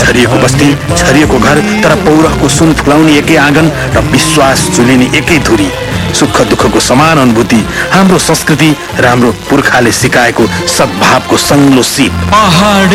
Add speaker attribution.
Speaker 1: छरिएको बस्ती, छरिएको घर, तर पौरखको सुन फुलाउने एकै आँगन र विश्वास झुलिने एकै धुरी। सुख दुःखको समान अनुभूति, हाम्रो संस्कृति र हाम्रो पुर्खाले सिकाएको सद्भावको सङ्लो सिप।
Speaker 2: पहाड